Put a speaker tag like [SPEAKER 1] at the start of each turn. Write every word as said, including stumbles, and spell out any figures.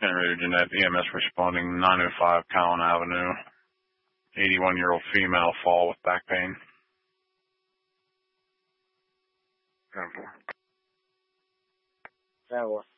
[SPEAKER 1] Henry Jeanette, E M S responding, nine oh five Cowan Avenue. eighty-one-year-old female fall with back pain.
[SPEAKER 2] ten four. ten four.